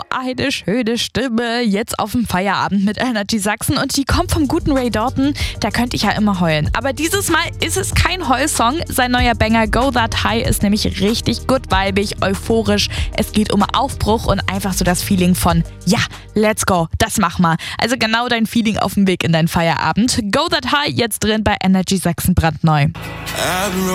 eine schöne Stimme. Jetzt auf dem Feierabend mit Energy Sachsen und die kommt vom guten Ray Dalton. Da könnte ich ja immer heulen. Aber dieses Mal ist es kein Heulsong. Sein neuer Banger Go That High ist nämlich richtig gut vibig, euphorisch. Es geht um Aufbruch und einfach so das Feeling von, ja, let's go, das mach mal. Also genau dein Feeling auf dem Weg in deinen Feierabend. Go That High jetzt drin bei Energy Sachsen brandneu.